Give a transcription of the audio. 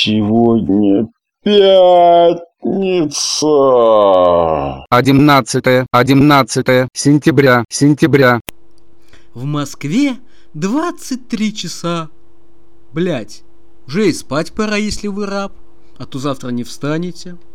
Сегодня пятница. 11 сентября. В Москве 23 часа. Блять, уже и спать пора, если вы раб, а то завтра не встанете.